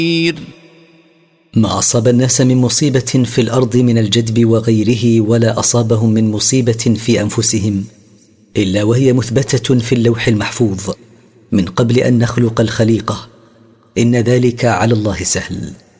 ما أصاب الناس من مصيبة في الأرض من الجدب وغيره ولا أصابهم من مصيبة في أنفسهم إلا وهي مثبتة في اللوح المحفوظ من قبل أن نخلق الخليقة، إن ذلك على الله سهل.